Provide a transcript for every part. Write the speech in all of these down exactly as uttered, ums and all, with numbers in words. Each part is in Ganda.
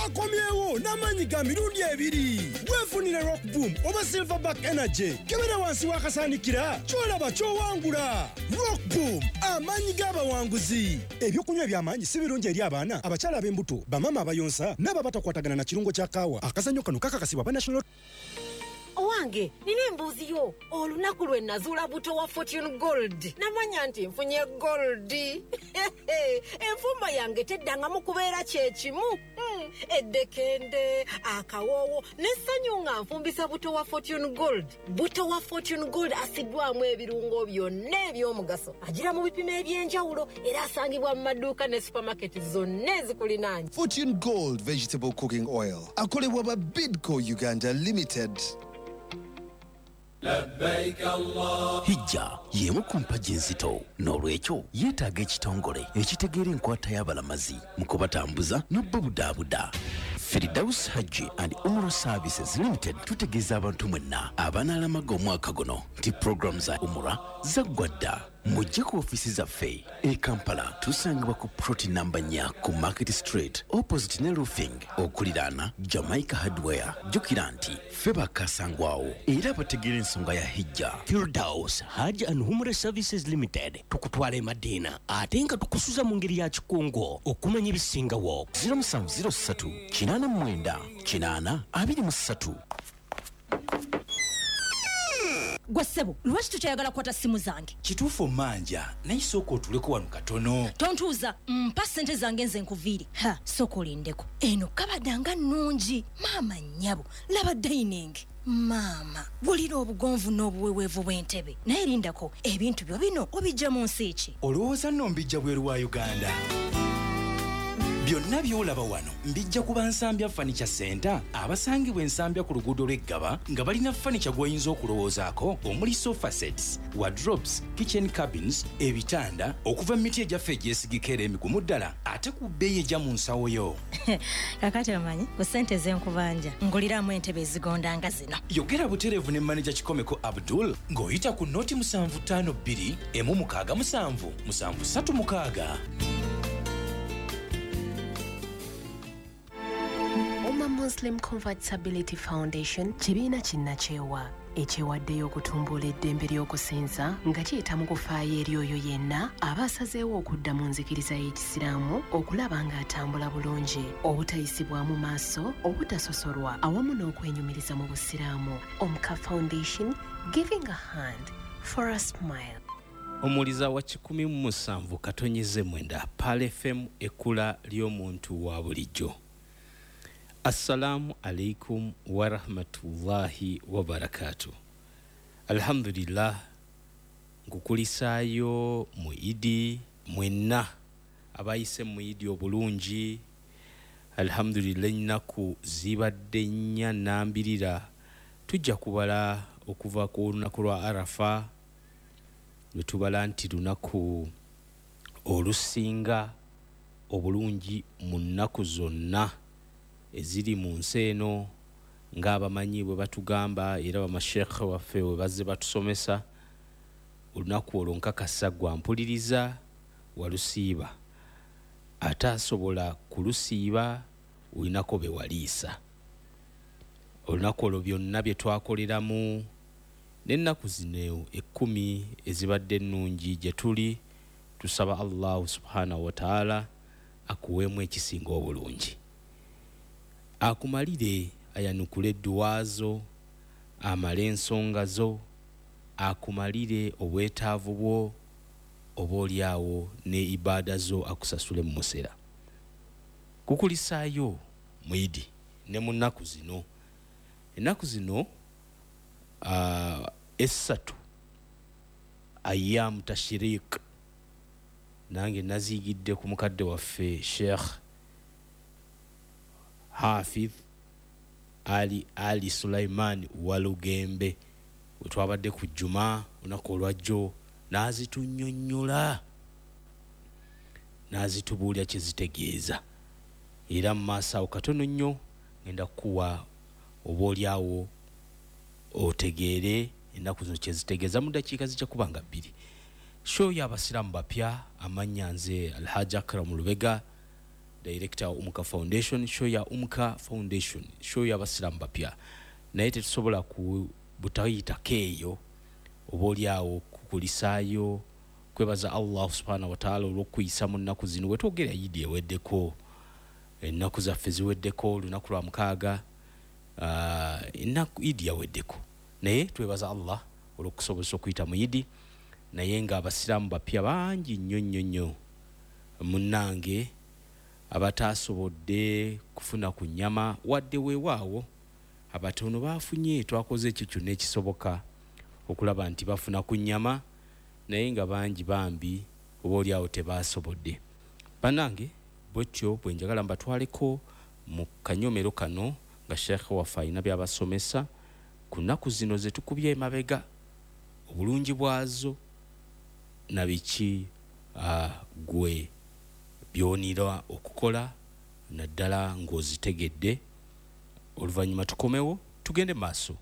akomyewo n'amaanyi ga mirundi ebiri. Weefunire Rock Boom oba Silverback Energy kebera wansi w'akasaanikira ky'olaba ky'owangula. Rock Boom amaanyi g'abawanguzi. Ebyokunywa eby'amaanyi si birungi eri abaana, abakyala ab'embuto, bamama abayonsa n'ababatakwatagana na kirungo kya kaawa. Akazannyo kano kakakasibwa ba National. Owange, nina embuuzi yo. Olunaku lwe nazuula buto wa Fortune Gold. Namanya nti nfunye gold. Enfumba yange teddangamu kubeera kye kimu. Hmm. Eddekende, akawoowo, n'essanyu nga nfumbisa buto wa Fortune Gold. Buto wa Fortune Gold asiddwamu ebirungo byonna eby'omugaso. Agira mu bipimo eby'enjawulo era asangibwa mu maduuka ne supermarket zonna ezikulinaanye. Fortune Gold Vegetable Cooking Oil. Akolebwa ba Bidco Uganda Limited. لبيك الله hijja yemu ku mpagi enzito n'olwekyo yeetaaga ekitongole ekitegeera enkwata y'abalamazi mu kubatambuza n'obbabudaabuda. Firdaus Hajji and Umrah Services Limited tutegeeza abantu mwenna abanaalamaga omwaka guno nti program za Umrah zaggwa dda. Mujje ku ofisi zaffe e Kampala tusangibwa ku ploti namba nnya ku Market Street opposite ne roofing okuliraana Jamaica Hardware. Jjukira nti ffe bakasangwawo era bategeera ensonga ya hijja. Firdaus Hajj and Umrah Services Limited tukutwala e Madina ate nga tukusuza mu ngeri ya kikungo okumanya ebisingawo. zero seven zero three kinaana mu mwenda kinaana abiri mu ssatu. Gwasebo, lwaki tukyayagala kwata simu zange? Kituufu manja, naye sooka otuleko wano katono. Tontuuza, mpa ssente zange nze nkuviire. Ha, sooka olindeko. Eno kabadanga nnungi. Maama nnyabo, laba dining. Maama, bulira obugonvu n'obuweweevu bw'entebe. Naye lindako, ebintu byo bino obijja mu nsi ki? Olowooza nno mbijja bweru wa Uganda? Byonna by'olaba wano mbijja kuba Nsambya Furniture Center abasangibwa Ensambya ku luguudo lw'Eggaba nga balina furniture gw'oyinza okulowoozaako omuli sofa sets, wardrobes, kitchen cabins, ebitanda okuva mu miti egyaffe egyesigika era emigumu ddala ate ku bbeeyi ejja mu nsawo yo. Kakati omanyi ku ssente z'enkubanja nguliramu entebe ezigondanga zino. Yogera butereevu ne manager Kikomeko Abdul ng'oyita ku noti musanvu ttaano bbiri emu mukaaga musanvu musanvu ssatu mukaaga. Muslim Convertibility Foundation kibiina kinnaceewa ekyewaddeyo okutumbula eddembe ly'okusinza nga kiyita mu kufaayo eri oyo yenna aba asazeewo okudda mu nzikiriza y'ekisiraamu okulaba ng'atambula bulungi obutayisibwamu maaso obutasosolwa awamu n'okwenyumiriza mu busiraamu. Omka Foundation, giving a hand for a smile. Omuliza wa kikumi mu musanvu katonyeze mwenda Pal F M ekkula ly'omuntu wa bulijjo. Assalamu alaikum wa rahmatullahi wa barakatuh. Alhamdulillah ngukulisaayo mu Idi mwenna abayise mu Idi obulungi. Alhamdulillah ennaku zibadde nnya nambirira tujja kubala okuva ku lunaku lwa Arafa lwe tubala nti lunaku olusinga obulungi mu nnaku zonna eziri mu nsi eno ng'abamanyi bwe batugamba era bamashekhe waffe we bazze batusomesa. Olunaku olwo nkakasa gwa mpuliriza walusiiba ate asobola kulusiiba olinako be waliisa. Olunaku olwo byonna bye twakoleramu n'ennaku zino ekkumi ezibadde ennungi gye tuli tusaba Allahu subhanahu wa ta'ala akuweemu ekisinga obulungi, akumalire ayanukule edduwa zo, amale ensonga zo, akumalire obwetaavu bwo oba oliawo ne ibada zo akusasule mu musera. Kukulisaayo mwidi ne mu nnaku zino ennaku zino uh, essatu ayyamu tashriq nange nazigidde ku mukadde waffe Sheikh Hafidh Ali Ali Sulaiman Walugembe wetwabadde ku Juma olunaku olwajjo n'azitunyonnyola n'azitubuulira kye zitegeeza era mu maaso awo katono nnyo ngenda kuwa oba oliawo otegeere ennaku zino kye zitegeeza mu ddakiika zijja kuba nga bbiri. Show y'abasiraamu bapya amannya nze Alhaji Akram Lubega director Umka Foundation, show ya Umka Foundation, show ya basiramu bapya. Naye tetusobola ku butayita keyo oboli awo kukulisayo kwebaza Allah subhanahu wa ta'ala olw'okuyisa mu nnaku zino wetwogera yidi eweddeko ennaku zaffe ziweddeko olunaku lwa mukaaga uh, ennaku yidi yaweddeko naye twebaza Allah olw'okusobozesa okuyita mu yidi naye nga abasiramu bapya bangi nnyo nnyo nnyo munnange abatasobodde kufuna ku nnyama wadde weewaawo abatono bafunye twakoze ekyo kyonna ekisoboka okulaba nti bafuna ku nnyama naye nga bangi bambi oba oli awo tebasobodde. Bannange bwetyo bwe njagala mbatwaleko mu kanyomero kano nga sheekh waffe alina byabasomesa ku nnaku zino ze tukubye emabega obulungi bwazo na biki uh, gwe byonira okukola naddala ng'ozitegedde oluvannyuma tukomewo tugende maaso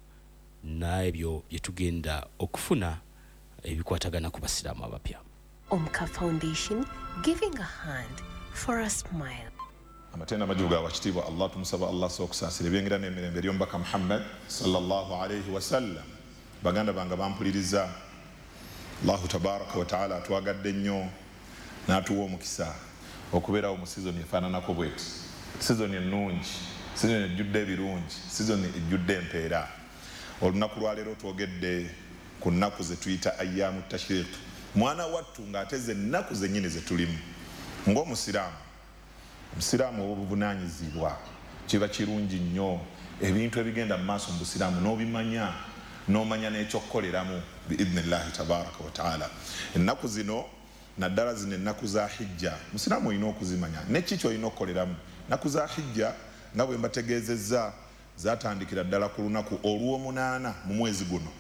n'ebyo bye tugenda okufuna ebikwatagana ku basiraamu abapya. Umka Foundation, giving a hand for a smile. Amatenda majuga wa kitiibwa Allah tumusaba Allah sokusaasira ebyengera n'emirembe ery'omubaka Muhammad sallallahu alayhi wa sallam. Baganda bange bampuliriza Allahu tabaraka wa ta'ala atwagadde nnyo n'atuwa omukisa okubeerawo mu sizoni efaananako bweti. Sizoni ennungi, sizoni ejjudde ebirungi, sizoni ejjudde empeera. Olunaku lwaleero twogedde ku nnaku ze tuyita ayyaamu tashriq. Mwana wattu ng'ateze ennaku zennyini ze tulimu ng'omusiraamu. Omusiraamu obuvunaanyizibwa kiba kirungi nnyo ebintu ebigenda mu maaso mu busiraamu n'obimanya n'omanya n'ekyokukoleramu biidhnillahi tabaraka wa ta'ala. Ennaku zino naddala zino ennaku za hijja musiraamu olina okuzimanya nekiki olina okukoleramu. Ennaku za hijja nga bwe mbategeezezza zatandikira ddala ku lunaku olw'omunaana mu mwezi guno.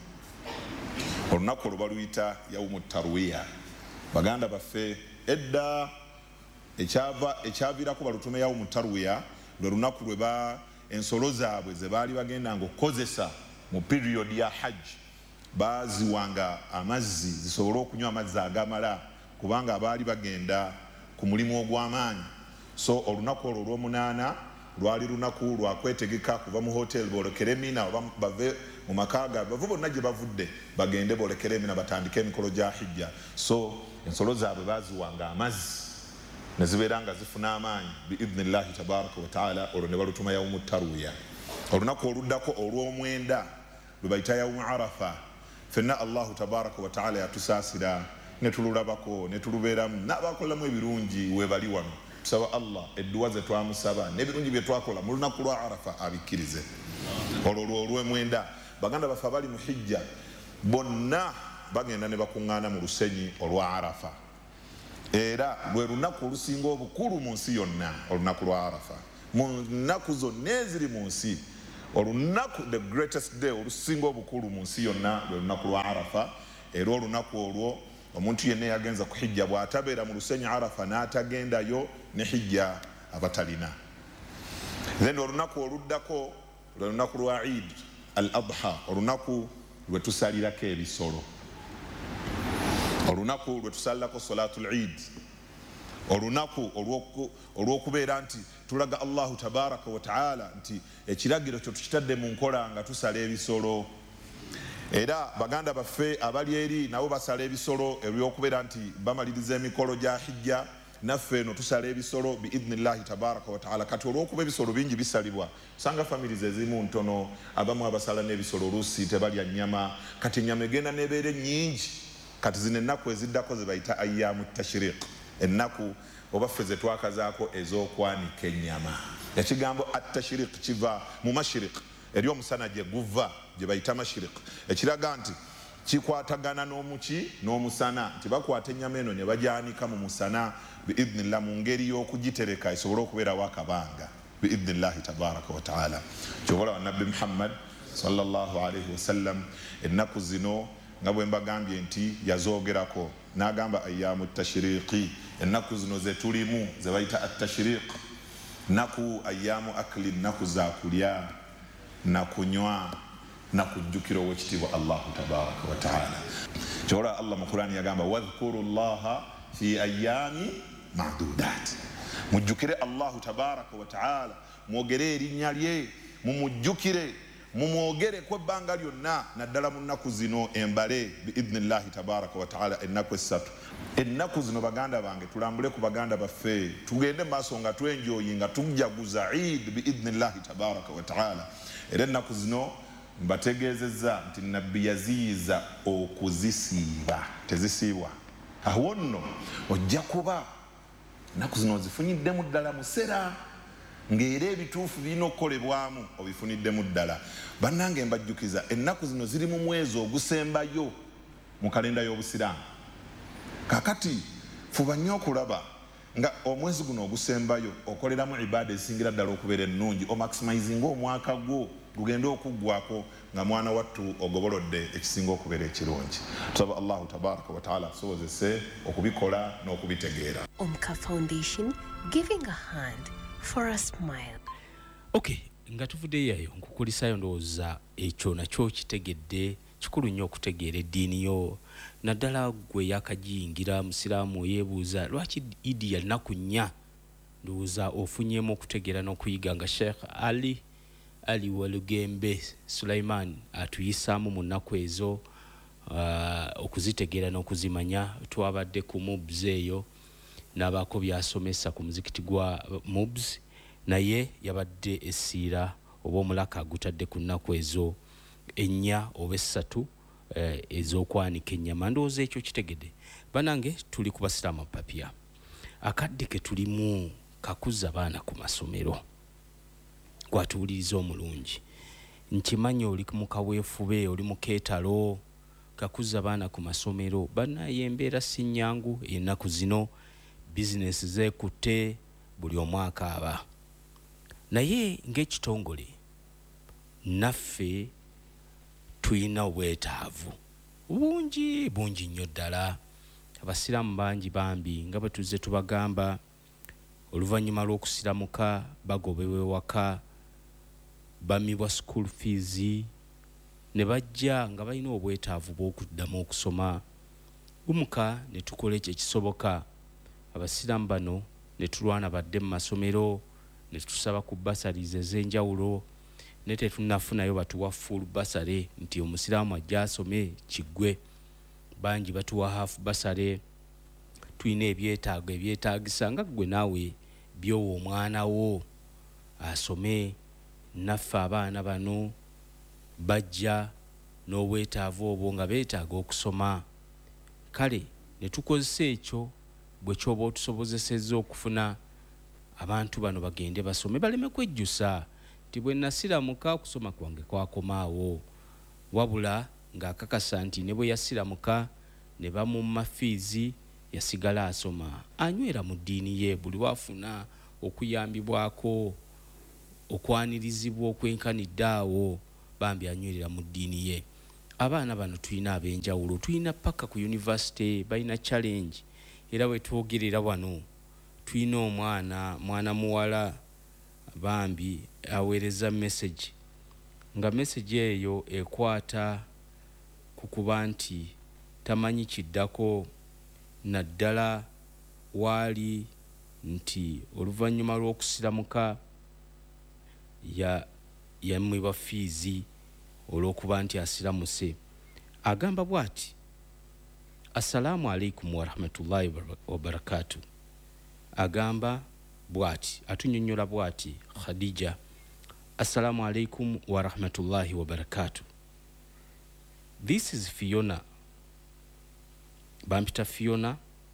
Olunaku olwo baluyita yawumu tarwiya. Baganda baffe edda ekyava ekyaviirako balutume yawumu tarwiya lwe lunaku lwe ba ensolo zaabwe ze baali bagendanga okukozesa mu period ya hajj baziwanga amazzi zisobole okunywa amazzi agamala kubanga abaali bagenda ku mulimu ogw'amaanyi. So olunaku olwo olw'omunaana lwali lunaku lwakwetegeka kuva mu hotel boolekere Mina oba bave mu maka gaabwe bavo bonna gye bavudde bagende boolekere Mina batandike emikolo gya hijja. So ensolo zaabwe baziwanga amazzi ne zibeera nga zifuna amaanyi biidhnillahi tabaraka wa ta'ala. Olwo ne balutuma yawumu tarwiya. Olunaku oluddako olw'omwenda lwe bayita yawumu arafa fenna Allahu tabaraka wa ta'ala yatusaasira ne tululabako ne tulubeeramu n'abakoleramu ebirungi we bali wano. Tusaba Allah edduwa ze twamusaba n'ebirungi bye twakola mu lunaku lwa arafa abikkirize. Olwo olw'omwenda baganda baffe abali mu hijja bonna bagenda ne bakuŋŋaana mu lusenyi olwa arafa. Era lwe lunaku olusinga obukulu mu nsi yonna olunaku lwa arafa. Mu nnaku zonna eziri mu nsi olunaku the greatest day olusinga obukulu mu nsi yonna lwe lunaku lwa arafa. Era olunaku olwo omuntu yenna yagenza ku hijja bw'atabeera mu lusenyi arafa n'atagendayo ne hijja abatalina. Then olunaku oluddako lwe lunaku lwa Eid al-Adha, olunaku lwe tusalirako ebisolo, olunaku lwe tusalirako salatul Eid, olunaku olw'okubeera nti tulaga Allahu tabaraka wa ta'ala nti ekiragiro kyo tukitadde mu nkola nga tusala ebisolo. Era baganda baffe abali eri nabo basala ebisolo eby'okubeera nti bamaliriza emikolo gya hijja naffe eno tusala ebisolo biidhnillahi tabaraka wa ta'ala. Kati olw'okuba ebisolo bingi bisalibwa usanga famirize ezimu ntono abamu abasala n'ebisolo oluusi tebalya nnyama. Kati ennyama egenda n'ebeera ennyingi. Kati zino ennaku eziddako ze bayita ayyaamu tashriq, ennaku oba ffe ze twakazaako ez'okwanika ennyama. Ekigambo at-tashriq kiva mu mashriq eri omusana gye guva gye bayita mashriq, ekiraga nti kikwatagana n'omuki n'omusana nti bakwata ennyama eno ne bagyanika mu musana biidhnillah mu ngeri y'okugitereka esobole okubeerawo akabanga biidhnillahi tabaraka wa ta'ala. Kyobola wa nabbi Muhammad sallallahu alayhi wa sallam ennaku zino nga bwe mbagambye nti yazoogerako n'agamba ayyaamu tashriqi. Ennaku zino ze tulimu ze bayita at-tashriq, naku ayyaamu akli, naku za kulya na kunywa na kujjukira ow'ekitiibwa Allahu tabaraka wa ta'ala. Kyobola Allah mu Qur'ani yagamba wadhkuru llaha fi ayyaami ma'dudat. mujjukire allahu tabaraka wa taala, mwogere erinnya lye, mumujjukire, mumwogere kwebbanga lyonna, naddala mu nnaku zino embale biidhnillahi tabaraka wa taala ennaku essatu. Ennaku zino baganda bange tulambule ku baganda baffe, tugende maaso nga twenjoyi nga tujaguza Eid biidhnillahi tabaraka wa taala. Era ennaku zino mbategeezezza nti nabbi yaziyiza okuzisiiba, tezisiibwa. Awo nno ojja kuba ennaku zino ozifuniddemu ddala musera, ng'era ebituufu birina okukolebwamu obifuniddemu ddala. Bannange mbajjukiza ennaku zino ziri mu mwezi ogusembayo mu kalenda y'Obusiraamu. Kakati fuba nnyo okulaba nga omwezi guno ogusembayo okoleramu ibaada esingira ddala okubeera ennungi, omaximizinga omwaka gwo gugende okuggwako nga mwana wattu ogobolodde ekisinga okubeera ekirungi. Tusaba allahu tabaraka wa taala asobozese okubikola n'okubitegeera. Omka Foundation, giving a hand for a smile. Okay, nga tuvuddeyo eyo nkukulisayo ndowooza ekyo nakyo kitegedde, kikulu nnyo okutegeera eddiini yo. Naddala gwe yakagiyingira musiraamu yeebuuza lwaki Idi ya nnaku nnya, ndowooza ofunyemu okutegeera n'okuyiga nga Sheikh Ali Ali Walugembe Sulaiman atuyisaamu mu nnaku ezo, uh, okuzitegeera n'okuzimanya. Twabadde ku mubs eyo n'abaako byasomesa ku muzikiti gwa mubs, naye yabadde essiira oba omulaka agutadde ku nnaku ezo ennya oba essatu eh, ez'okwanika ennyama. Ndowooza ekyo kitegedde. Banange tuli ku basiraamu papya, akadde ke tulimu kakuza abaana ku masomero. Kwatuuliriza omulungi, nkimanyi oli mu kaweefube, oli mu keetalo, kakuza abaana ku masomero. Bannaye embeera si nnyangu ennaku zino, bizinesi zeekutte, buli omu akaaba. Naye ng'ekitongole naffe tuyina obwetaavu bungi bungi nnyo ddala. Abasiraamu bangi bambi nga bwe tuzze tubagamba, oluvannyuma lw'okusiramuka bagobewe waka, bamibwa school fees, ne bajja nga balina obwetaavu bw'okuddamu okusoma. Gumuka ne tukola ekyo ekisoboka. Abasiraamu bano ne tulwana badde mu masomero, ne tusaba ku basaries ez'enjawulo, ne tetunnafunayo batuwa full basare nti omusiraamu ajja asome kiggwe. Bangi batuwa half basare. Tulina ebyetaago ebyetaagisa nga ggwe naawe byowa omwana wo asome. Naffe abaana bano bajja n'obwetaavu obwo nga beetaaga okusoma. Kale ne tukozesa ekyo bwe kyoba otusobozesezza okufuna abantu bano bagende basome, baleme kwejjusa nti bwe nasiramuka okusoma kwange kwakomaawo, wabula ng'akakasa nti ne bwe yasiramuka ne bamumma fiizi yasigala asoma. Anywera mu ddiini ye, buli wafuna okuyambibwako, okwanirizibwa okwenkanidde awo, bambi anywerera mu ddiini ye. Abaana bano tulina ab'enjawulo, tulina paka ku university balina challenge. Era we twogerera wano tulina omwana mwana muwala bambi aweereza message, nga message eyo ekwata ku kuba nti tamanyi kiddako, naddala waali nti oluvannyuma lw'okusiramuka ya yamwibwa fiizi olw'okuba nti asiramuse. Agamba bw'ati, assalamu alaikum wa rahmatullahi wa barakatuh. Agamba bw'ati, atunyonnyola bw'ati Khadija, assalamu alaikum wa rahmatullahi wa barakatuh. This is Fiona. Bampita Fiona,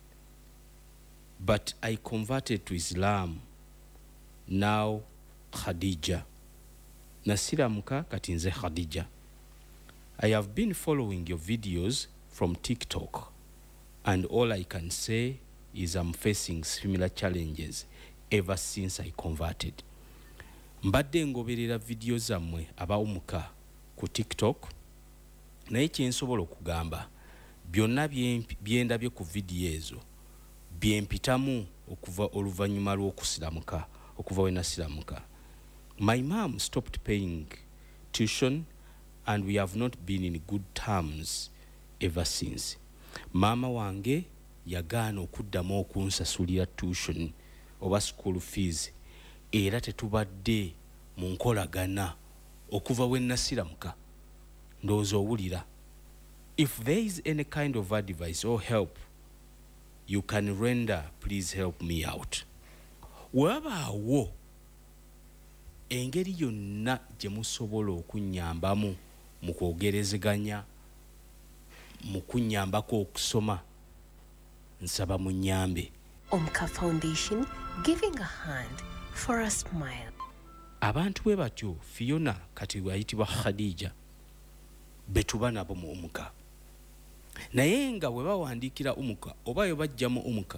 but I converted to Islam. Now Khadija. Nasiramuka kati nze Khadija. I have been following your videos from TikTok, and all I can say is I'm facing similar challenges ever since I converted. Mbadde ngoberera video zammwe abawumuka ku TikTok, naye kye nsobola okugamba byonna byendabye ku video ezo byempitamu okuva oluvannyuma lw'okusiramuka, okuva we nasiramuka. My mom stopped paying tuition and we have not been in good terms ever since. Mama wange yagaana okuddamu okunsasulira tuition oba school fees era tetubadde mu nkolagana okuva we nasiramuka ndowooza owulira. If there is any kind of advice or help you can render, please help me out. Wabaawo engeri yonna gye musobola okunnyambamu mu kwogerezeganya mu kunnyambako okusoma nsaba munnyambe. Omka Foundation, giving a hand for a smile. Abantu bwe batyo Fiona kati ayitibwa Khadija betuba nabo mu Omka. Naye nga bwe bawandiikira Omka oba yo bajjamu Omka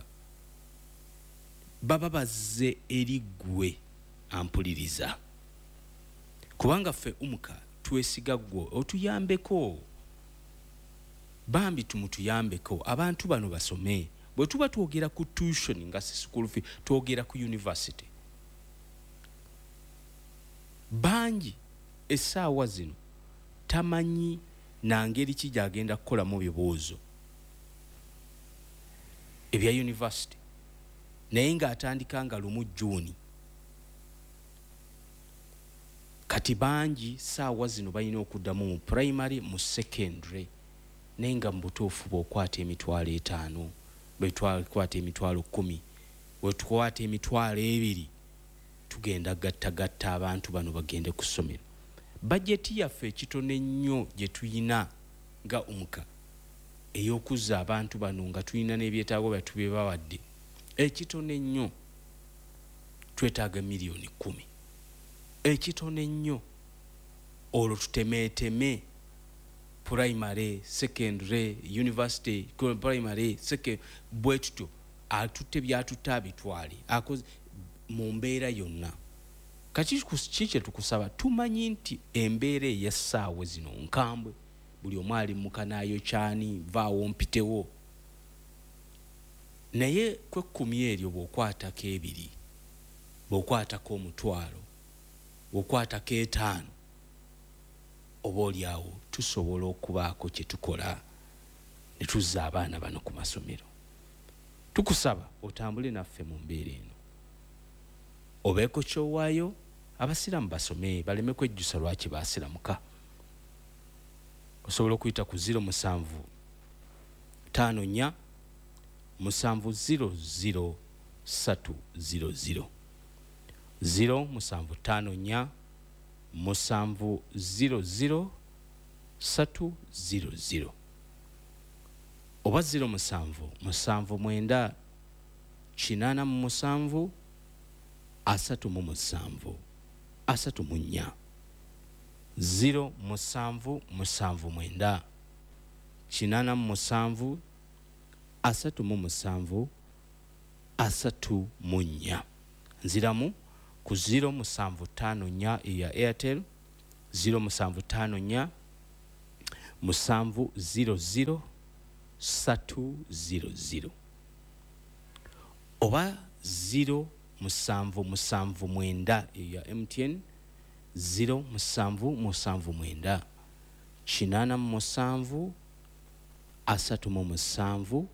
baba bazze eri ggwe ampuliriza. Kubanga ffe Omka twesiga ggwe otuyambeko. Bambi tumutuyambeko abantu bano basome. Bwe tuba twogera ku tuition nga si school fee twogera ku university. Bangi essaawa zino tamanyi na ngeri ki gy'agenda kukola mu bibuuzo ebya university naye ng'atandika nga lumu Juni. Kati bangi ssaawa zino balina okuddamu mu primary mu secondary naye nga mu butuufu bw'okwata emitwalo etaano bwetwakwata emitwalo kkumi bwetukwata emitwalo ebiri tugenda gattagatta abantu bano bagende ku ssomero. Bajeti yaffe ekitono ennyo gye tuyina nga Omka ey'okuzza abantu bano nga tuyina n'ebyetaago byattu bye bawadde ekitono ennyo twetaaga miliyoni kkumi. Ekitono ennyo olwo tutemeeteme primary, secondary, university, primary, secondary bwe tutyo atutte byatutte abitwale akoze mu mbeera yonna. Kati kiki tukusaba tumanyi nti embeera ey'essaawa zino nkambwe buli omu ali mu kanaayo kyani vaawo mpitewo. Naye kw'ekkumi eryo bw'okwatako ebiri bw'okwatako omutwalo bw'okwatako etaano oba oliawo tusobola okubaako kye tukola ne tuzza abaana bano ku masomero. Tukusaba otambule naffe mu mbeera eno obeeko kyowaayo abasiramu basome baleme kwejjusa lwaki baasiramuka. Osobola okuyita ku zero musanvu ttaano nnya musanvu zero zero ssatu zero zero zero musanvu ttaano nnya musanvu zero zero ssatu zero zero oba zero musanvu musanvu mwenda kinaana mu musanvu asatu mu musanvu asatu mu nnya zero musanvu musanvu mwenda kinaana mu musanvu asatu mu musanvu asatu mu nnya. Nziramu ku zero musanvu ttaano nnya eya Airtel zero musanvu ttaano nnya musanvu zero zero ssatu zero zero oba zero musanvu musanvu mwenda eya M T N zero musanvu musanvu mwenda kinaana mu musanvu asatu mu musanvu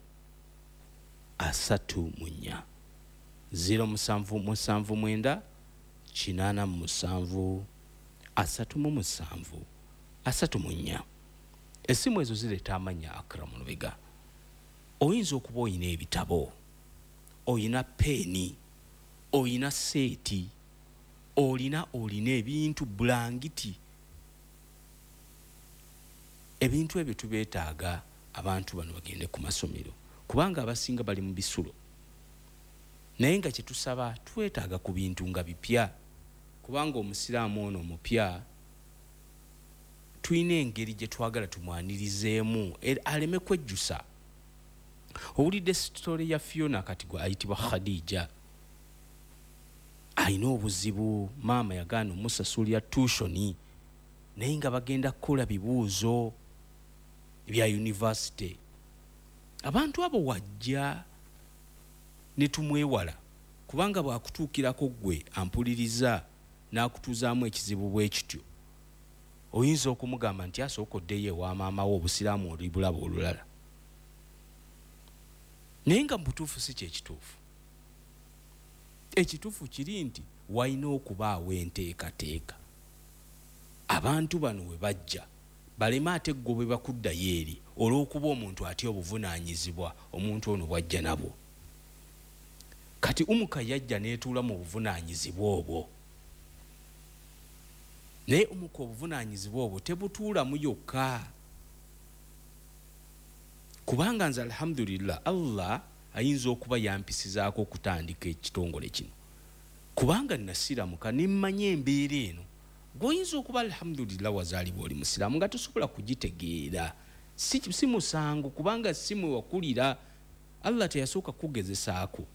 asatu mu nnya zero musanvu musanvu mwenda kinaana mu musanvu asatu mu musanvu asatu mu nnya. Essimu ezo zireeta amannya Akram Lubega. Oyinza okuba oyina ebitabo, oyina peeni, oyina seeti, olina olina ebintu bulangiti. Ebintu ebyo tubeetaaga abantu bano bagende ku masomero kubanga abasinga bali mu bisulo. Naye nga kye tusaba twetaaga ku bintu nga bipya kubanga omusiraamu ono omupya tuyina engeri gye twagala tumwanirizeemu aleme kwejjusa. Owulidde sitori ya Fiona kati gwe ayitibwa Khadija. Alina obuzibu, maama yagaana omusasulira tushoni naye nga bagenda kukola bibuuzo bya university. Abantu abo wajja ne tumwewala kubanga bwakutuukirako gwe ampuliriza n'akutuzaamu ekizibu bwe kityo oyinza okumugamba nti asooka oddeyo ewa maama wo obusiraamu oli bulaba olulala. Naye nga mu butuufu si kye kituufu. ekituufu kiri nti walina okubaawo enteekateeka abantu bano we bajja baleme ate gwe bwe bakuddayo eri olw'okuba omuntu atya obuvunaanyizibwa omuntu ono bwajja nabwo. Kati umuka yajja n'etuula mu buvunaanyizibwa obwo, naye umuka obuvunaanyizibwa obwo tebutuulamu yokka, kubanga nze alhamdulillah Allah ayinza okuba yampisizaako okutandika ekitongole kino, kubanga nasiramuka nemmanya embeera eno gwoyinza okuba alhamdulillah wazaalibwa oli musiraamu nga tosobola kugitegeera. Si, si musango kubanga si mwe wakulira, Allah teyasooka kugezesaako.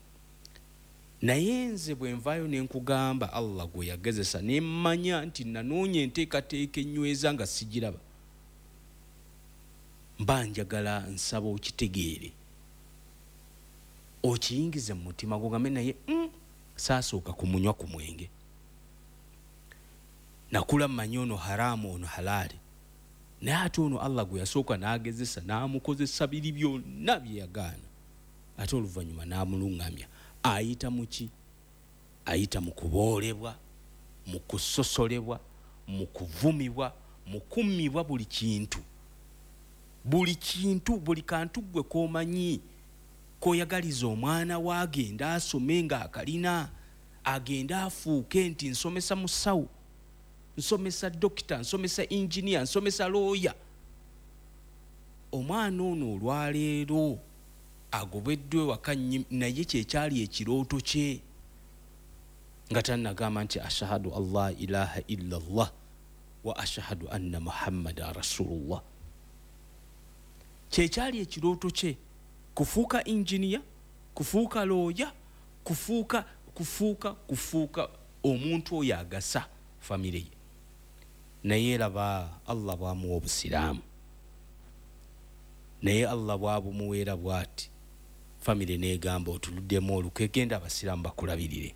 Naye nze bwe nvaayo ne nkugamba Allah gwe yagezesa ne mmanya nti nanoonya enteekateeka enyweza nga sigiraba, mba njagala nsaba okitegeere okiyingize mu mutima gwo gambe naye mm, saasooka kumunywa ku mwenge. Nakula mmanyi ono haraamu ono halaali, naye ate ono Allah gwe yasooka n'agezesa n'amukozesa biri byonna bye yagaana, ate oluvannyuma n'amuluŋŋamya. Ayita muki? Ayita mu kuboolebwa, mu kusosolebwa, mu kuvumibwa, mu kummibwa buli kintu. Buli kintu, buli kantu gwe k'omanyi koyagaliza omwana we agenda asome nga akalina, agenda afuuke nti nsomesa musawo, nsomesa dokita, nsomesa engineer, nsomesa lawyer. Omwana ono olwaleero agobeddwe waka naye kyekyali ekirooto kye nga tannagamba nti ashhadu Allah ilaha illa Allah wa ashhadu anna Muhammadan rasulullah. Kyekyali ekirooto kye kufuuka engineer, kufuuka lawyer, kufuuka kufuuka kufuuka omuntu oyo agasa famire ye. Naye laba Allah bwamuwa obusiraamu, naye Allah bwabumuweera bw'ati famire neegamba otuluddemu olukwe genda abasiraamu bakulabirire.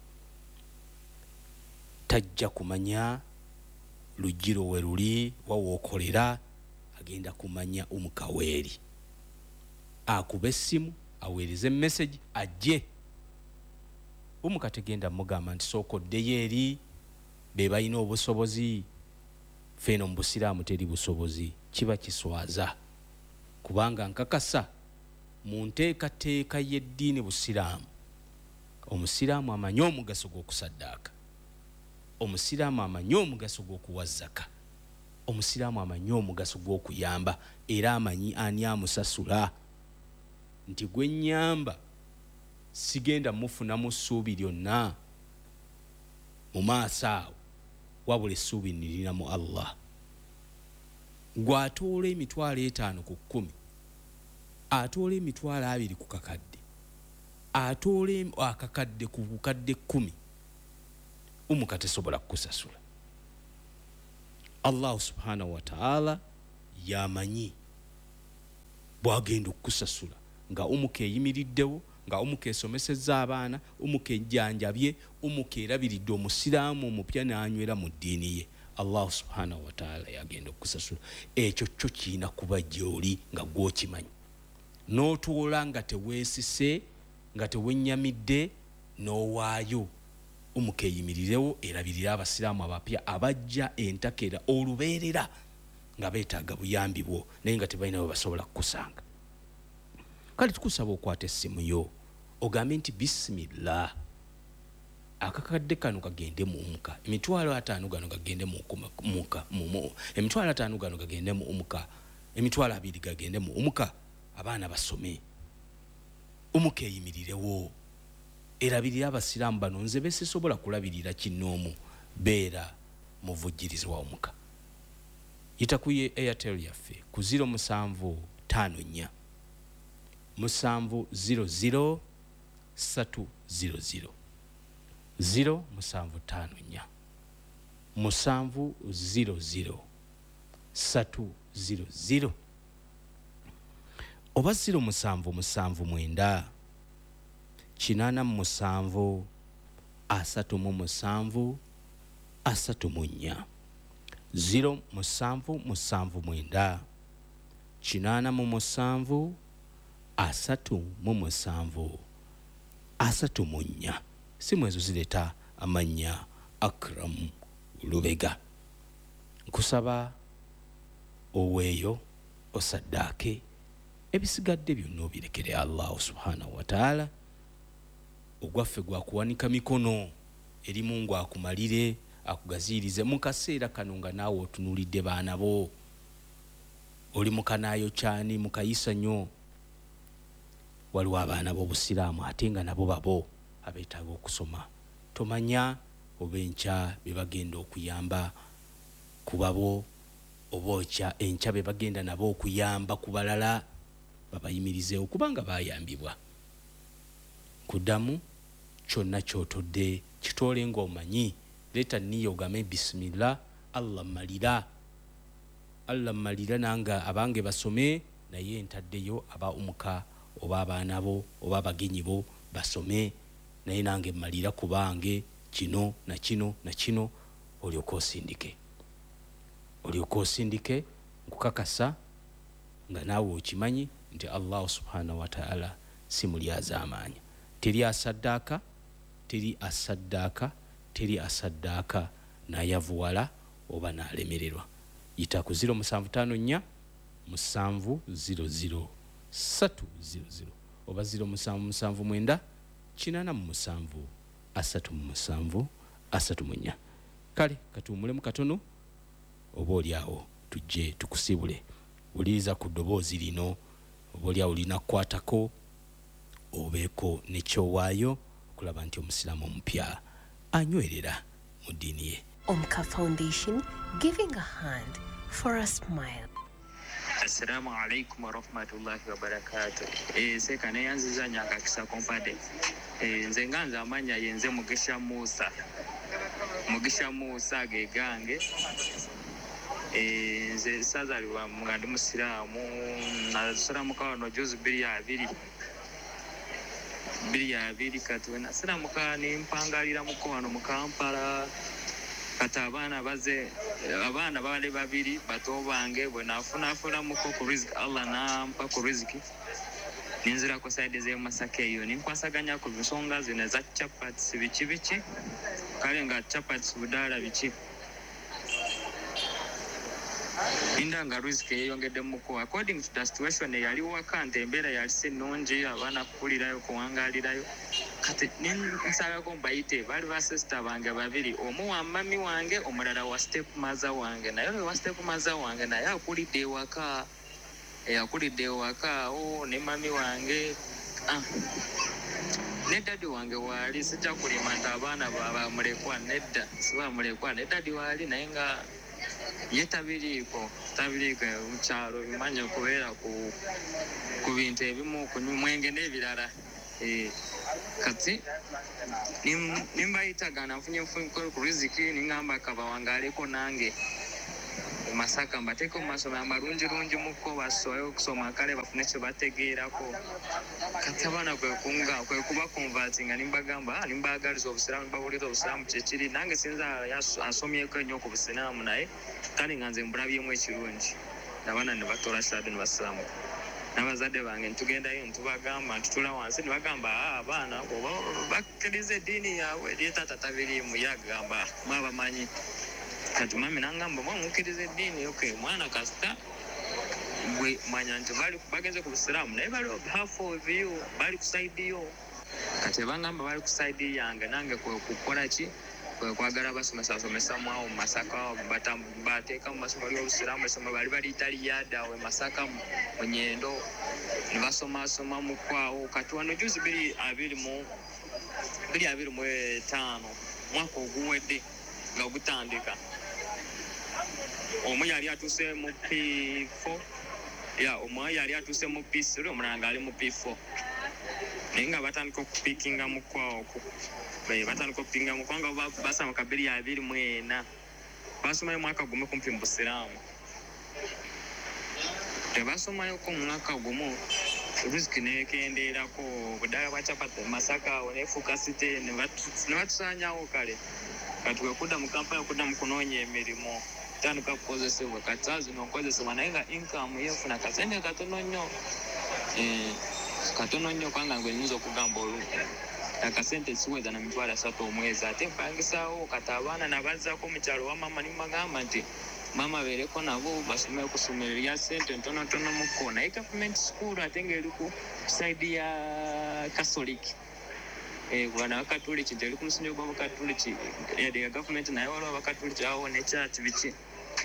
Tajja kumanya lugiro we luli wawookolera, agenda kumanya omukaweeri akuba essimu aweereze message ajje. Omuka tegenda mugamba nti sooka oddeyo eri be balina obusobozi, feeno mu busiraamu teri busobozi, kiba kiswaza. Kubanga nkakasa mu nteekateeka y'eddiini busiraamu, omusiraamu amanyi omugaso gw'okusaddaaka, omusiraamu amanyi omugaso gw'okuwa zaka, omusiraamu amanyi omugaso gw'okuyamba, era amanyi ani amusasula nti gwe nnyamba sigenda mufunamu ssuubi lyonna mu maaso awo, wabula essuubi nirina mu Allah. Gw'atoola emitwalo etaano ku kkumi, atoola emitwalo abiri ku kakadde, atoola akakadde ku bukadde kkumi, omuka tesobola kukusasula. Allah subhanahu wa ta'ala yamanyi bw'agenda okukusasula nga omuka eyimiriddewo, nga omuka esomesezza abaana, omuka ejjanjabye, omuka erabiridde omusiraamu omupya n'anywera mu ddiini ye. Allah subhanahu wa ta'ala yagenda okusasula. Ekyo kyo kiina kuba gy'oli nga gw'okimanyi. N'otuola nga teweesise, nga tewennyamidde, n'owaayo omuka eyimirirewo erabirira abasiraamu abapya abajja entakera olubeerera nga beetaaga buyambi bwo naye nga tebalina bwe basobola kukusanga. Kale tukusaba okwata essimu yo ogambe nti bisimillah, akakadde kano kagende mu muka, emitwalo ataano gano gagende mu muka, emitwalo ataano gano gagende mu muka, emitwalo abiri gagende mu muka, abaana basome, omuka eyimirirewo erabirira abasiraamu bano. Nze beesisobola kulabirira kinoomu, beera muvujjirizi wa omuka. Yita ku ye Airtel yaffe ku zero musanvu ttaano nnya musanvu zero zero satu zero zero zero musanvu ttaano nnya musanvu zero zero satu zero zero oba zero musanvu musanvu mwenda kinaana mu musanvu asatu mu musanvu asatu mu nnya zero musanvu musanvu mwenda kinaana mu musanvu asatu mu musanvu asatu mu nnya simu ezo zireeta amannya Akram Lubega. Nkusaba oweeyo osaddaake ebisigadde byonna obirekere Allah subhanahu wa ta'ala. Ogwaffe gwakuwanika mikono eri Mungu akumalire akugaziirize mu kaseera kano nga naawe otunuulidde baana bo. Oli mukanaayo kyani mukayisa nnyo. Waliwo abaana b'obusiraamu ate nga nabo babo abeetaaga okusoma. Tomanya oba enkya be bagenda okuyamba ku babo oba okya enkya be bagenda nabo okuyamba ku balala babayimirizeewo kubanga baayambibwa. Kuddamu kyonna kyotodde kitole ng'omanyi. Leeta nniyo ogame bisimillah Allah malira. Allah malira nanga abange basome naye ntaddeyo aba umuka oba abaana bo oba abagenyi bo basome naye nange malira kubange kino na kino na kino olyoka osindike. Olyoka osindike nkukakasa nga naawe okimanyi nti Allah subhanahu wa ta'ala simulyaza amaanya. Teri asaddaaka, teri asaddaaka, teri asaddaaka nayavuwala oba naalemererwa. Yita ku zero musanvu ttaano nnya musanvu zero zero ssatu zero zero oba zero musanvu musanvu mwenda kinaana mu musanvu asatu mu musanvu asatu mu nnya. Kale katuwumulemu katono oba oliawo tujje tukusibule. Wuliriza ku ddoboozi lino oba oliawo olina kukwatako obeeko nekyowaayo okulaba nti omusiraamu omupya anywerera mu ddiini ye. Omka Foundation, giving a hand for a smile. Assalamu alaikum wa rahmatullahi wa barakatuh. Eh seka ne yanziza nyaka kisa kompade. Eh nze nganza amanya yenze Mugisha Musa. Mugisha Musa ge gange. Eh nze sazaliwa mugandi musiraamu na siramu kawano juzu biri ya abiri. Biri ya abiri katuna siramu kani mpangalira mukwano mu Kampala. Kati abaana baze abaana bale babiri bato bange bwe nafunafuna muko ku riziki Allah nampa ku riziki ninzira ko side ze Masaka eyo ninkwasaganya ku bisonga zine za chapati bichi bichi kale nga chapati budala bichi indanga riziki yeyongedde muko according to the situation yali wakante embeera yali sinungi abaana kulirayo kuwangalirayo kati ninsala ko mbayite bali ba sister bange babiri omu wa mami wange omulala wa step mother wange naye wa step mother wange naye akulidde waka e akulidde waka o ne mami wange ah ne daddy wange wali sijja kulimanta abaana baba mulekwa nedda siba mulekwa ne daddy wali naye nga yetabiriko tabiriko mukyalo bimanya kubeera ku ku bintu ebimu ku mwenge n'ebirala eh kati nimbayitagana nfunye nfunye ku riziki ningamba kaba wangaleko nange Masaka mbateko masomo amarungi rungi muko basoyo kusoma kale bafune kye bategeerako kati abana kwe kunga kwe kuba converting nimbagamba nimbagaliza obusiramu babulira obusiramu kyekiri nange sinza asomyeko nnyo ku busiramu naye kale nganze mbulabyemu ekirungi nabana ne batola shade ne basiramu n'abazadde bange ntugendayo ntubagamba ntutula wansi ne bagamba abaana oba bakkiriza eddiini yaabwe lyetata tabiriimu yagamba mwabamanyi kati mami nangamba mwamukiriza eddiini okay mwana kasita gwe manya nti bali bageze ku busiraamu naye bali half of you bali ku side yo kati bangamba bali ku side yange nange kwe kukola ki kwe kwagala basomesa somesa mwawo Masaka bateeka mu masomo y'obusiraamu esoma bali bali Italiyada we Masaka mu Nyendo ne basomasoma mu kwawo kati wano juzi biri abiri mu biri abiri mu etaano mwaka oguwedde nga gutandika omu yali atuse mu P four ya omu yali atuse mu P three omulanga ali mu P four naye nga batandika okupikinga mu kwawo batandika okupinga mu kwanga basama kabiri ya abiri mu ena basomayo mwaka gumu kumpi mu busiraamu tebasomayo ko mwaka gumu riziki nekendeerako budala bwa chapati Masaka onefuuka site ne batusanyawo kale kati wekudda mu Kampala okudda mu kunoonya emirimu tandika kukozesebwa kati saa zino nkozesebwa naye nga income yefuna kasente katono nnyo katono nnyo kwanga ngwe nyinza okugamba olu akasente siweza na mitwalo asatu omwezi ate mpangisawo kati abaana nabazaako mu kyalo wa mama nimagamba nti mama bereko nabo basomere ku ssomero lya sente ntonotono muko naye government school ate ng'eri ku side ya catholic eh bwana bakatoliki nti eri ku musingi gw'abakatoliki ya government naye waliwo abakatoliki awo ne church biki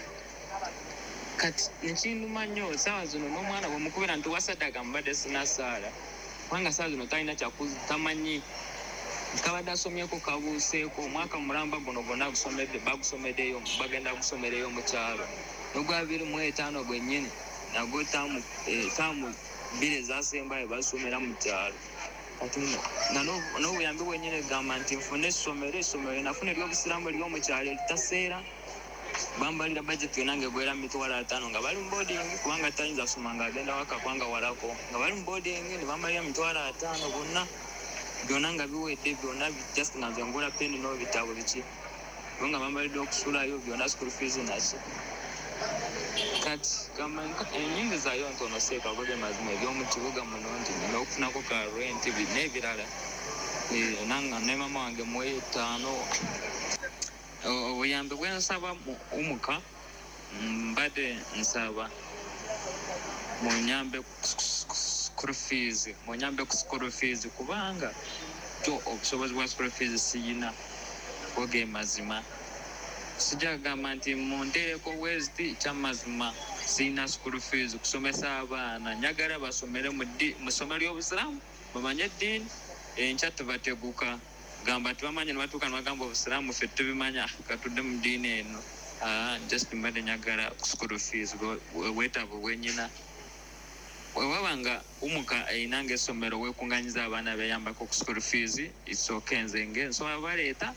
kati nekinduma nnyo saawa zino n'omwana bwemukubira nti wasadaga mubadde sinasaala kubanga saawa zino talina kyakutamanyi kabadde asomyeko kabuuseeko omwaka mulamba guno gwonna bagusomeddeyo bagenda gusomereyo mu kyalo n'ogwa abiri mu etaano gwennyini nagwo taamu taamu bbiri ezasembayo basomera mu kyalo kati n'obuyambi bwennyini gamba nti nfune essomero essomero nafuna ery'obusiraamu ery'omu kyalo eritaseera bambalira budget yonna ng'egwera mitwalo ataano nga bali mu boarding kubanga tayinza kusoma ng'agenda waka kubanga walako nga bali mu boarding ne bambalira mitwalo ataano bonna byonna nga biwedde byonna just nga nze ngula peni n'ebitabo biki bo nga bambalidde okusulayo byonna school fees naki kati enyingiza yo ntono seeka bwe mazima eby'omu kibuga muno nti nina okufunako ka rent n'ebirala nanga ne mama wange mu etaano obuyambi bwe nsaba omuka mbadde nsaba munyambe school fees munyambe ku school fees kubanga to obusobozi bwa school fees siyina oge mazima sijja kugamba nti munteereko westi kyamazima siyina school fees kusomesa abaana njagala basomere mu ssomero ly'obusiraamu bamanye eddiini enkya tebateguka gamba tibamanya ne batuuka ne bagamba obusiraamu ffe tubimanya katudde mu ddiini eno just mbadde njagala school fees weetaavu bwennyina wewabanga umuka einanga essomero weekunganyiza abaana beyambako ku school fees isooka nze ng'ensoma baleeta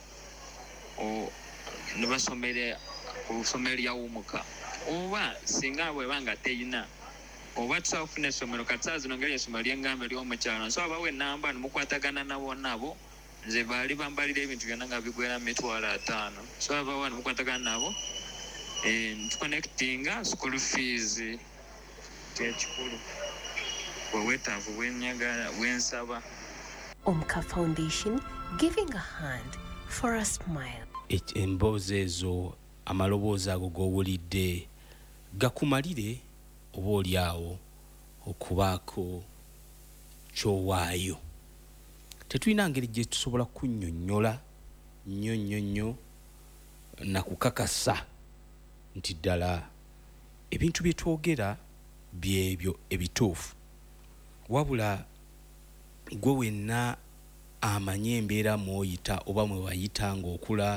ne basomere ku ssomero lya umuka oba singa bwebanga teyina oba tusobola kufuna essomero kati saa zino ngeri essomero ly'engamba ery'omukyalo nsobola bawa ennamba nemukwatagana nabo nabo nze baali bambalira ebintu byonna nga bigwera mitwalo ataano sobola bawa nemukwatagana nabo ntuconnectinga school fees kyekikulu bwewetaavu bwenyagala bwensaba Omka Foundation, giving a hand for a smile. Emboozi ezo amaloboozi ago g'owulidde gakumalire oba oliawo okubaako kyowaayo. Tetulina ngeri gye tusobola kunnyonnyola nnyo nnyo nnyo na kukakasa nti ddala ebintu bye twogera byebyo ebituufu, wabula gwe wenna amanye embeera mw'oyita oba mwe wayita ng'okula,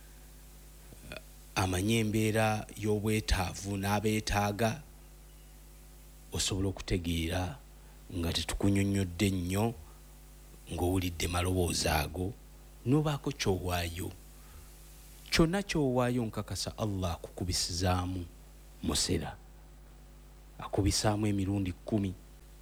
amanye embeera y'obwetaavu n'abeetaaga, osobola okutegeera nga tetukunnyonnyodde nnyo ng'owulidde maloboozi ago n'obaako kyowaayo. Kyonna kyowaayo nkakasa Allah akukubisizaamu musera, akubisaamu emirundi kkumi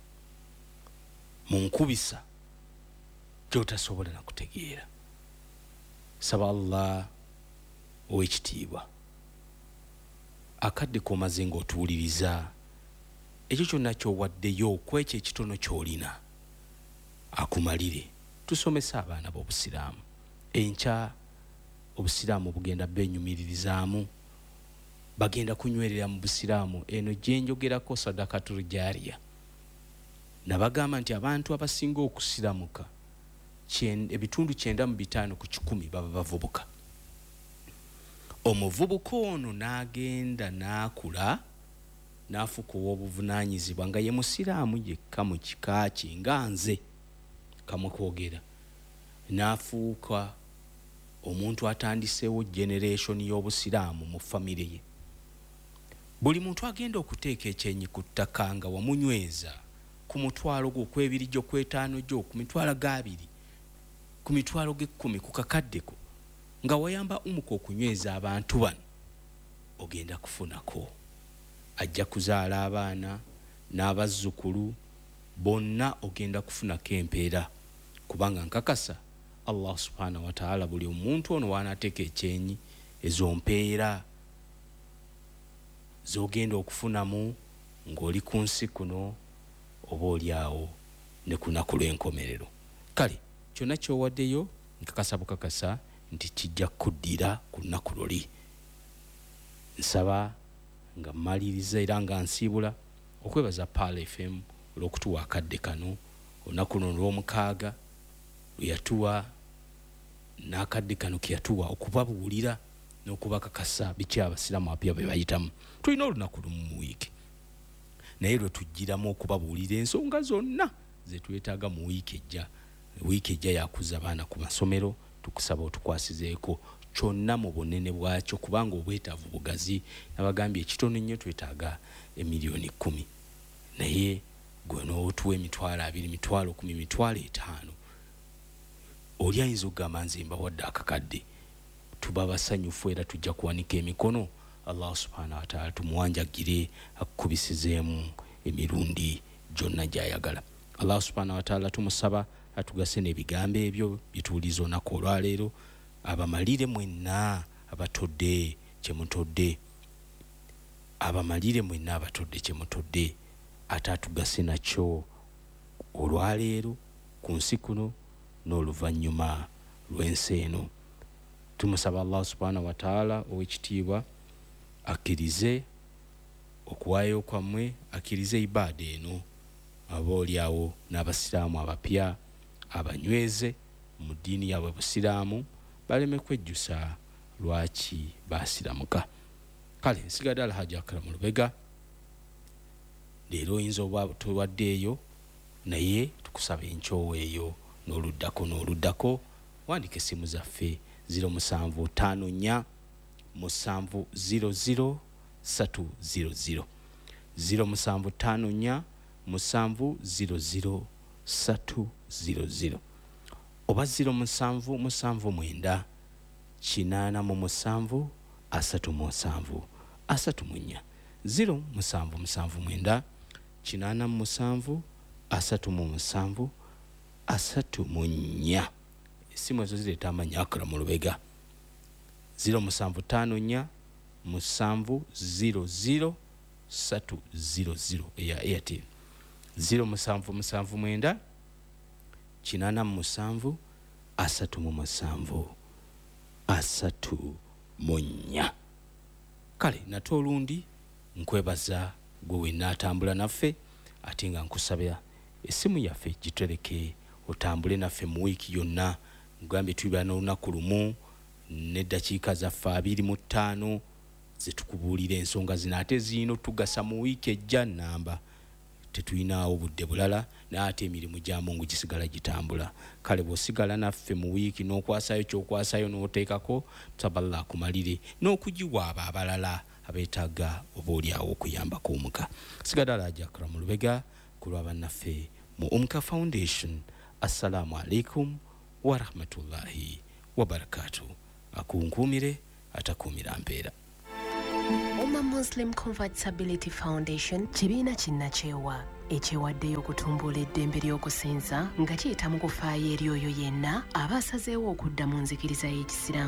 mu nkubisa gy'otasobola na kutegeera. Saba Allah ow'ekitiibwa akadde komaze ng'otuwuliriza ekyo kyonna ky'owaddeyo kwekyo ekitono ky'olina akumalire. Tusomesa abaana b'obusiraamu, enkya obusiraamu bugenda benyumiririzaamu, bagenda kunywerera mu busiraamu. Eno gye njogerako sadakatul jaariya. Nabagamba nti abantu abasinga okusiramuka ebitundu kyenda mu bitaano ku kikumi baba bavubuka. Omuvubuka ono n'agenda n'akula n'afuuka ow'obuvunaanyizibwa nga ye musiraamu yekka mu kika kye nga nze kamwe kwogera, n'afuuka omuntu atandiseewo generation y'obusiraamu mu famire ye. Buli muntu agenda okuteeka ekyenyi ku ttaka nga wamunyweza ku mutwalo gwo kwebiri gyo kwetaano gyo ku mitwalo g'abiri ku mitwalo g'ekkumi ku kakaddeko nga wayamba umuka okunyweza abantu bano, ogenda kufunako. Ajja kuzaala abaana n'abazzukulu bonna ogenda kufunako empeera, kubanga nkakasa Allah subhanahu wa ta'ala buli omuntu ono wanateeka ekyenyi ezo mpeera zogenda okufunamu ng'oli ku nsi kuno oba oliawo ne ku lunaku lw'enkomerero. Kale kyonna kyowaddeyo nkakasa bukakasa nti kijja kuddira ku lunaku luli. Nsaba nga mmaliriza era nga nsiibula okwebaza Pearl F M olw'okutuwa akadde kano olunaku luno olw'omukaaga lwe yatuwa n'akadde kano ke yatuwa okubabuulira n'okubakakasa biki abasiraamu abapya bwe bayitamu. Tulina olunaku lumu mu wiiki naye lwe tujjiramu okubabuulira ensonga zonna ze twetaaga mu wiiki ejja. Wiiki ejja yakuza abaana ku masomero, tukusaba otukwasizeeko kyonna mu bunene bwakyo kubanga obwetaavu bugazi. Nabagambye ekitono nnyo twetaaga emiliyoni kkumi naye gwe n'otuwa emitwalo abiri mitwalo kumi mitwalo etaano oli ayinza okugamba nze mbawadde akakadde. Tuba basanyufu era tujja kuwanika emikono Allah subhanahu wa ta'ala tumuwanjagire akubisizeemu emirundi gyonna gy'ayagala. Allah subhanahu wa ta'ala tumusaba atugase n'ebigambo ebyo bituuliza olunaku olwaleero. Abamalire mwenna abatodde kyemutodde, abamalire mwenna abatodde kyemutodde, ate atugase nakyo olwaleero ku nsi kuno n'oluvannyuma lw'ensi eno. Tumusaba Allah subhanahu wa ta'ala ow'ekitiibwa akkirize okuwaayo kwammwe, akkirize ibaada eno aboolyawo n'abasiraamu abapya abanyweze mu ddiini yaabwe busiraamu baleme kwejjusa lwaki baasiramuka. Kale nsigadde Alhaji Akram Lubega, leero oyinza oba towaddeeyo naye tukusaba enkyowo eyo n'oluddako n'oluddako. Wandika essimu zaffe zero musanvu ttaano nnya musanvu ziro ziro ssatu ziro ziro ziro musanvu ttaano nnya musanvu ziro ziro ssatu ziro ziro oba ziro musanvu musanvu mwenda kinaana mu musanvu asatu mu musanvu asatu mu nnya ziro musanvu musanvu mwenda kinaana mu musanvu asatu mu musanvu asatu mu nnya. Essimu ezo zireeta amannya Akram Lubega. Ziro musanvu ttaano nnya musanvu ziro ziro ssatu ziro ziro eya Airtel. Ziro musanvu musanvu mwenda kinaana mu musanvu asatu mu musanvu asatu mu nnya. Kale nate olundi nkwebaza gwe wenna atambula naffe ate nga nkusabira essimu yaffe gitereke otambule naffe mu wiiki yonna. Ngambye tuba n'olunaku lumu n'eddakiika zaffe abiri mu ttaano ze tukubuulira ensonga zino ate ziino tugasa mu wiiki ejja nnamba. Tetuyinaawo budde bulala n'ate emirimu gya Mungu gisigala gitambula. Kale bw'osigala naffe mu wiiki n'okwasayo ky'okwasayo n'oteekako tusaba Allah akumalire n'okugiwa abo abalala abeetaaga oboolyawo okuyambako omuka. Sigadde Alhaji Akram Lubega ku lwa bannaffe mu Umka Foundation. Assalamu alaikum wa rahmatullahi wa barakatuh. Akunkumire atakumira mpeera. Umma Muslim Compatibility Foundation kibiina kinnakyewa ekyewaddeyo okutumbula eddembe ly'okusinza nga kiyita mu kufaayo eri oyo yenna aba asazeewo okudda mu nzikiriza y'ekisiraamu.